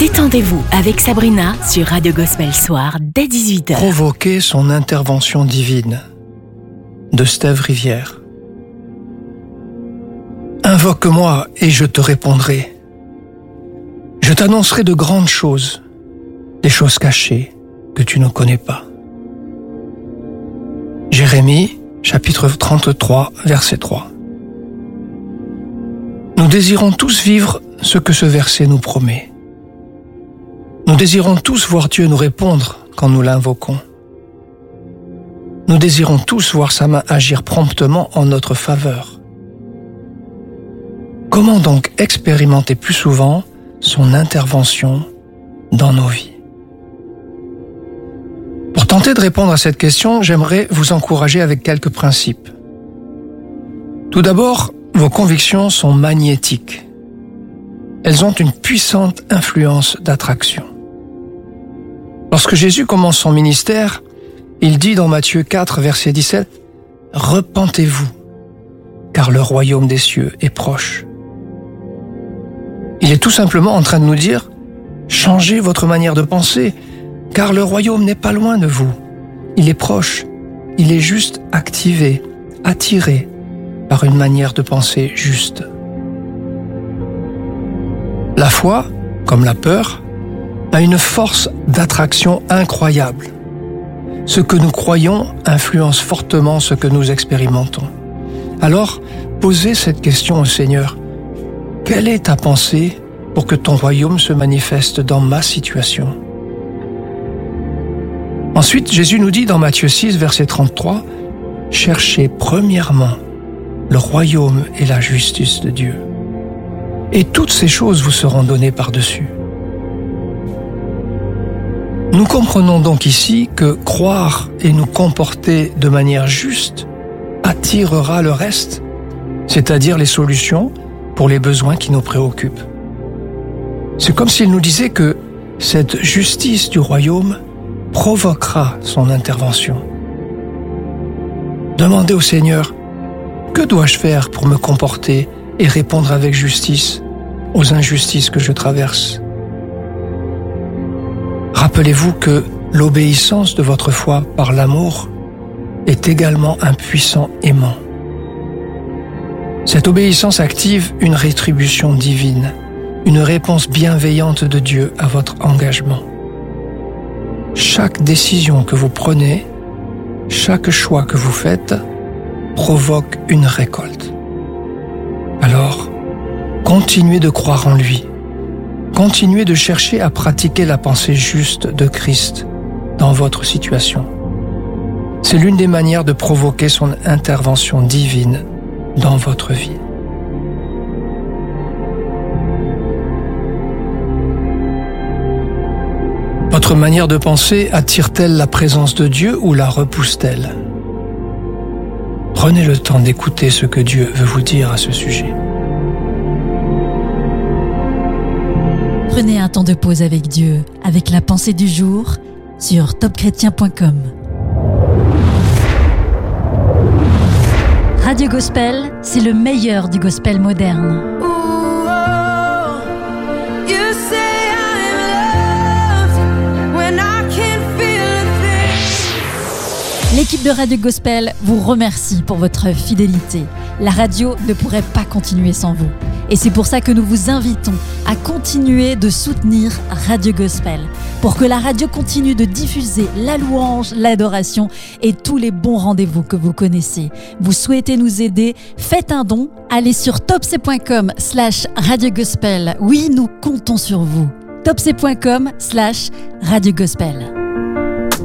Détendez-vous avec Sabrina sur Radio Gospel Soir dès 18h. Provoquer son intervention divine de Steve Rivière. Invoque-moi et je te répondrai. Je t'annoncerai de grandes choses, des choses cachées que tu ne connais pas. Jérémie, chapitre 33, verset 3. Nous désirons tous vivre ce que ce verset nous promet. Nous désirons tous voir Dieu nous répondre quand nous l'invoquons. Nous désirons tous voir sa main agir promptement en notre faveur. Comment donc expérimenter plus souvent son intervention dans nos vies? Pour tenter de répondre à cette question, j'aimerais vous encourager avec quelques principes. Tout d'abord, vos convictions sont magnétiques. Elles ont une puissante influence d'attraction. Lorsque Jésus commence son ministère, il dit dans Matthieu 4, verset 17, « Repentez-vous, car le royaume des cieux est proche. » Il est tout simplement en train de nous dire « Changez votre manière de penser, car le royaume n'est pas loin de vous. Il est proche, il est juste activé, attiré par une manière de penser juste. » La foi, comme la peur, a une force d'attraction incroyable. Ce que nous croyons influence fortement ce que nous expérimentons. Alors, posez cette question au Seigneur. Quelle est ta pensée pour que ton royaume se manifeste dans ma situation? Ensuite, Jésus nous dit dans Matthieu 6, verset 33, « Cherchez premièrement le royaume et la justice de Dieu. Et toutes ces choses vous seront données par-dessus. » Nous comprenons donc ici que croire et nous comporter de manière juste attirera le reste, c'est-à-dire les solutions pour les besoins qui nous préoccupent. C'est comme s'il nous disait que cette justice du royaume provoquera son intervention. Demandez au Seigneur, que dois-je faire pour me comporter et répondre avec justice aux injustices que je traverse? Rappelez-vous que l'obéissance de votre foi par l'amour est également un puissant aimant. Cette obéissance active une rétribution divine, une réponse bienveillante de Dieu à votre engagement. Chaque décision que vous prenez, chaque choix que vous faites, provoque une récolte. Alors, continuez de croire en lui. Continuez de chercher à pratiquer la pensée juste de Christ dans votre situation. C'est l'une des manières de provoquer son intervention divine dans votre vie. Votre manière de penser attire-t-elle la présence de Dieu ou la repousse-t-elle? Prenez le temps d'écouter ce que Dieu veut vous dire à ce sujet. Prenez un temps de pause avec Dieu, avec la pensée du jour sur topchrétien.com. Radio Gospel, c'est le meilleur du gospel moderne. L'équipe de Radio Gospel vous remercie pour votre fidélité. La radio ne pourrait pas continuer sans vous. Et c'est pour ça que nous vous invitons à continuer de soutenir Radio Gospel, pour que la radio continue de diffuser la louange, l'adoration et tous les bons rendez-vous que vous connaissez. Vous souhaitez nous aider? Faites un don. Allez sur topc.com/Radio Gospel. Oui, nous comptons sur vous. topc.com/Radio Gospel.